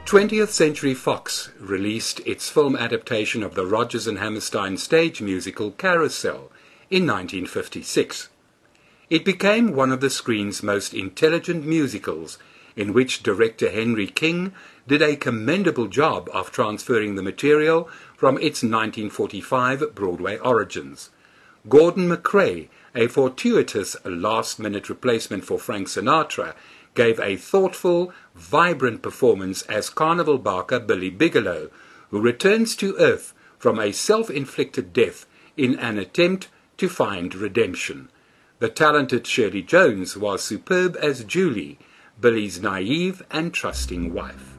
20th Century Fox released its film adaptation of the Rodgers and Hammerstein stage musical Carousel in 1956. It became one of the screen's most intelligent musicals, in which director Henry King did a commendable job of transferring the material from its 1945 Broadway origins. Gordon MacRae, a fortuitous last-minute replacement for Frank Sinatra, gave a thoughtful, vibrant performance as Carnival Barker Billy Bigelow, who returns to Earth from a self-inflicted death in an attempt to find redemption. The talented Shirley Jones was superb as Julie, Billy's naive and trusting wife.